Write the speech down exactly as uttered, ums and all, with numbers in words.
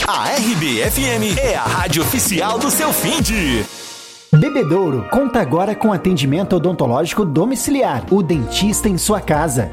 A R B F M é a rádio oficial do seu finde. Bebedouro conta agora com atendimento odontológico domiciliar. O dentista em sua casa.